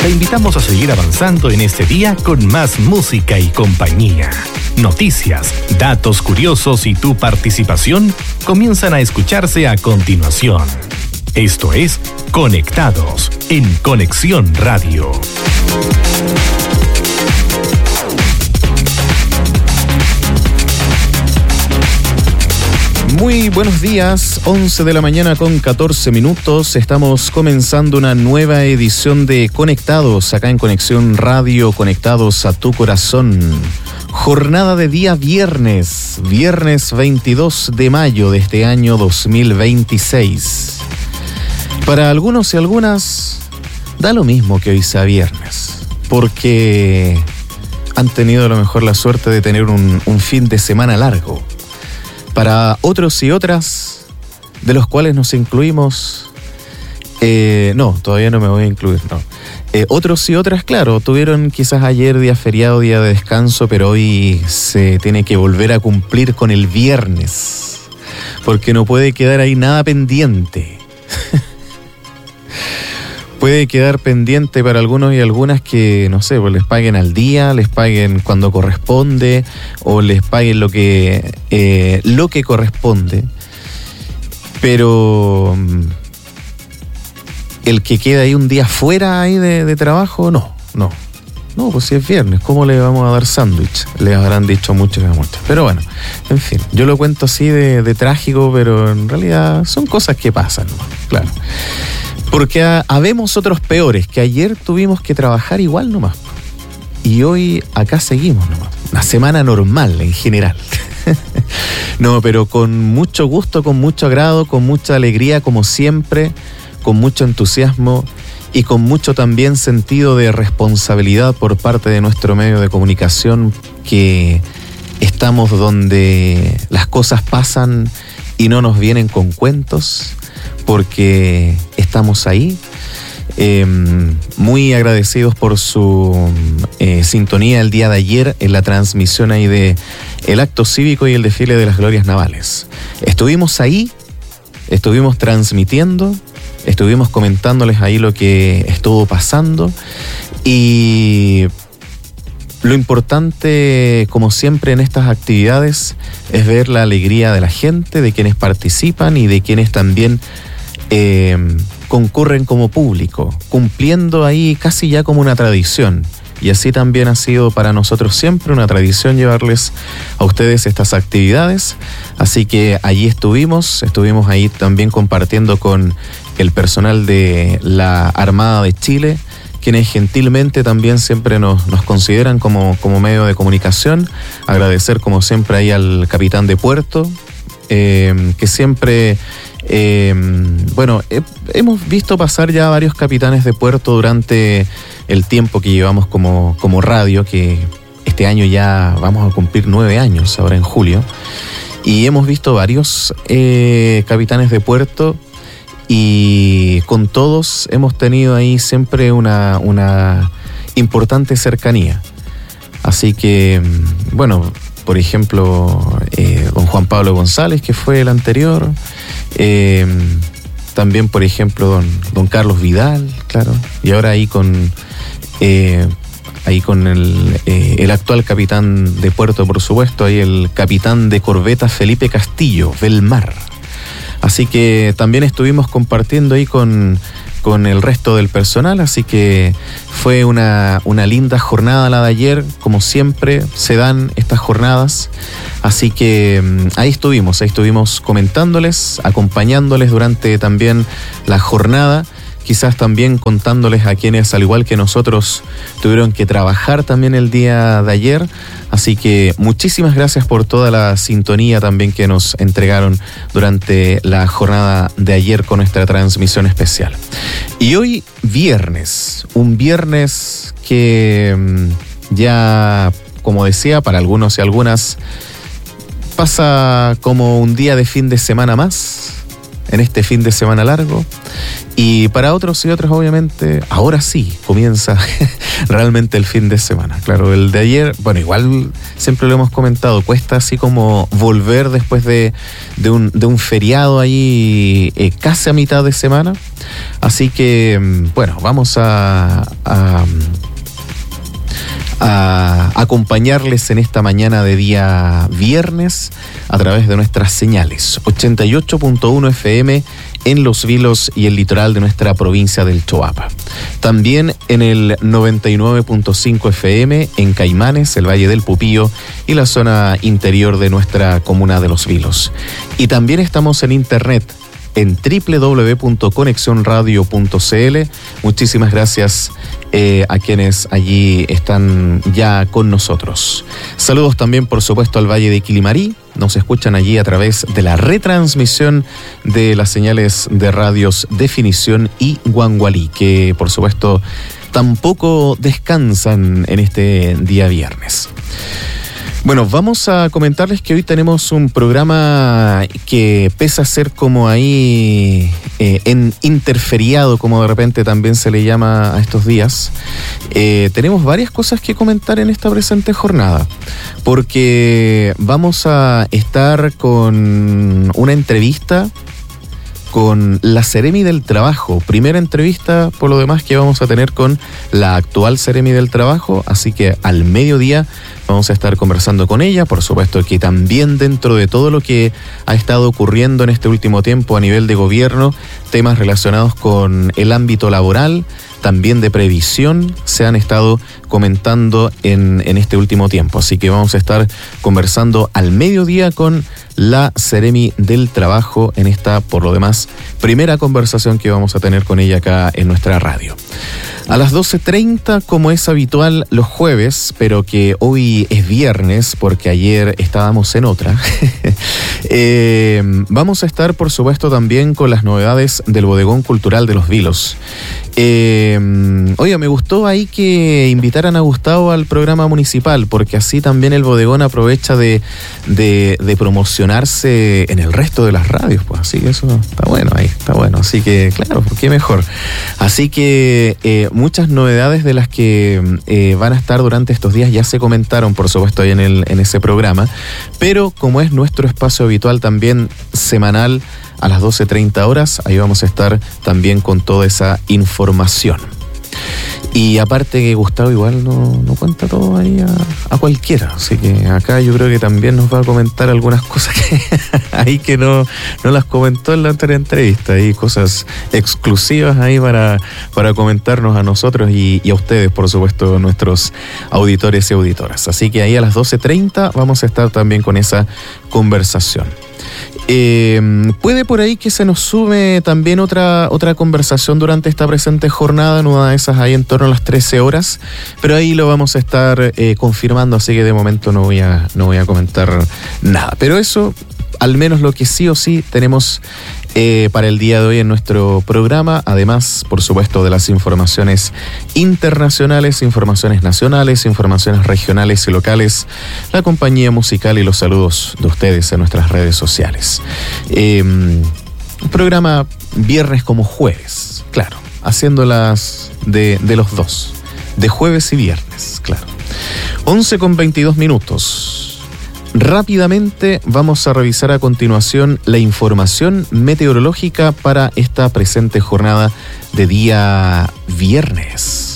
Te invitamos a seguir avanzando en este día con más música y compañía. Noticias, datos curiosos y tu participación comienzan a escucharse a continuación. Esto es Conectados en Conexión Radio. Muy buenos días, 11 de la mañana con 14 minutos. Estamos comenzando una nueva edición de Conectados, acá en Conexión Radio, conectados a tu corazón. Jornada de día viernes 22 de mayo de este año 2026. Para algunos y algunas, da lo mismo que hoy sea viernes, porque han tenido a lo mejor la suerte de tener un fin de semana largo. Para otros y otras, de los cuales nos incluimos, no, todavía no me voy a incluir, no. Otros y otras, claro, tuvieron quizás ayer día feriado, día de descanso, pero hoy se tiene que volver a cumplir con el viernes, porque no puede quedar ahí nada pendiente. Puede quedar pendiente para algunos y algunas que, no sé, pues les paguen al día, les paguen cuando corresponde o les paguen lo que corresponde. Pero el que queda ahí un día fuera ahí de trabajo, no, pues si es viernes, ¿cómo le vamos a dar sándwich? Les habrán dicho muchos. Pero bueno, en fin, yo lo cuento así de trágico, pero en realidad son cosas que pasan, ¿no? Claro. Porque habemos otros peores, que ayer tuvimos que trabajar igual nomás. Y hoy acá seguimos nomás. Una semana normal en general. No, pero con mucho gusto, con mucho agrado, con mucha alegría, como siempre, con mucho entusiasmo y con mucho también sentido de responsabilidad por parte de nuestro medio de comunicación, que estamos donde las cosas pasan y no nos vienen con cuentos, porque estamos ahí. Muy agradecidos por su sintonía el día de ayer en la transmisión ahí de el acto cívico y el desfile de las glorias navales. Estuvimos ahí, estuvimos transmitiendo, estuvimos comentándoles ahí lo que estuvo pasando, y lo importante, como siempre en estas actividades, es ver la alegría de la gente, de quienes participan y de quienes también concurren como público, cumpliendo ahí casi ya como una tradición. Y así también ha sido para nosotros siempre una tradición llevarles a ustedes estas actividades. Así que allí estuvimos ahí también compartiendo con el personal de la Armada de Chile, quienes gentilmente también siempre nos consideran como medio de comunicación. Agradecer como siempre ahí al capitán de puerto, que siempre, hemos visto pasar ya varios capitanes de puerto durante el tiempo que llevamos como radio, que este año ya vamos a cumplir 9 años, ahora en julio, y hemos visto varios capitanes de puerto, y con todos hemos tenido ahí siempre una importante cercanía. Así que, bueno, por ejemplo, don Juan Pablo González, que fue el anterior, también, por ejemplo, don Carlos Vidal, claro, y ahora ahí con el actual capitán de puerto, por supuesto, ahí el capitán de corbeta Felipe Castillo, Belmar. Así que también estuvimos compartiendo ahí con el resto del personal, así que fue una linda jornada la de ayer. Como siempre se dan estas jornadas, así que ahí estuvimos comentándoles, acompañándoles durante también la jornada, quizás también contándoles a quienes, al igual que nosotros, tuvieron que trabajar también el día de ayer. Así que muchísimas gracias por toda la sintonía también que nos entregaron durante la jornada de ayer con nuestra transmisión especial. Y hoy viernes, un viernes que ya, como decía, para algunos y algunas pasa como un día de fin de semana más. en este fin de semana largo. Y para otros y otras, obviamente, ahora sí comienza realmente el fin de semana. Claro, el de ayer, bueno, igual siempre lo hemos comentado, cuesta así como volver después de un feriado ahí casi a mitad de semana. Así que, bueno, vamos a acompañarles en esta mañana de día viernes a través de nuestras señales 88.1 FM en Los Vilos y el litoral de nuestra provincia del Choapa. También en el 99.5 FM en Caimanes, el Valle del Pupío y la zona interior de nuestra comuna de Los Vilos. Y también estamos en internet en www.conexionradio.cl. Muchísimas gracias a quienes allí están ya con nosotros. Saludos también, por supuesto, al Valle de Quilimarí. Nos escuchan allí a través de la retransmisión de las señales de radios Definición y Guangualí, que por supuesto tampoco descansan en este día viernes. Bueno, vamos a comentarles que hoy tenemos un programa que pese a ser como ahí en interferiado, como de repente también se le llama a estos días. Tenemos varias cosas que comentar en esta presente jornada, porque vamos a estar con una entrevista con la Seremi del Trabajo. Primera entrevista, por lo demás, que vamos a tener con la actual Seremi del Trabajo, así que al mediodía vamos a estar conversando con ella. Por supuesto que también dentro de todo lo que ha estado ocurriendo en este último tiempo a nivel de gobierno, temas relacionados con el ámbito laboral, también de previsión, se han estado comentando en este último tiempo. Así que vamos a estar conversando al mediodía con la Seremi del Trabajo en esta, por lo demás, primera conversación que vamos a tener con ella acá en nuestra radio. A las 12:30, como es habitual los jueves, pero que hoy es viernes porque ayer estábamos en otra, vamos a estar, por supuesto, también con las novedades del Bodegón Cultural de Los Vilos. Oiga, me gustó ahí que invitaran a Gustavo al programa municipal, porque así también el bodegón aprovecha de promocionarse en el resto de las radios, pues así que eso está bueno ahí, está bueno, así que claro, qué mejor. Así que muchas novedades de las que van a estar durante estos días ya se comentaron, por supuesto, ahí en ese programa, pero como es nuestro espacio habitual también semanal, a las 12:30 horas, ahí vamos a estar también con toda esa información. Y aparte que Gustavo igual no cuenta todo ahí a cualquiera, así que acá yo creo que también nos va a comentar algunas cosas que ahí que no las comentó en la otra entrevista, ahí cosas exclusivas ahí para comentarnos a nosotros y a ustedes, por supuesto, nuestros auditores y auditoras. Así que ahí a las 12:30 vamos a estar también con esa conversación. Puede por ahí que se nos sume también otra conversación durante esta presente jornada, en una de esas ahí en torno a las 13 horas, pero ahí lo vamos a estar confirmando, así que de momento no voy a comentar nada, pero eso, al menos lo que sí o sí tenemos para el día de hoy en nuestro programa, además, por supuesto, de las informaciones internacionales, informaciones nacionales, informaciones regionales y locales, la compañía musical y los saludos de ustedes en nuestras redes sociales. Un programa viernes como jueves, claro, haciéndolas de los dos, de jueves y viernes, claro. 11:22. Rápidamente vamos a revisar a continuación la información meteorológica para esta presente jornada de día viernes.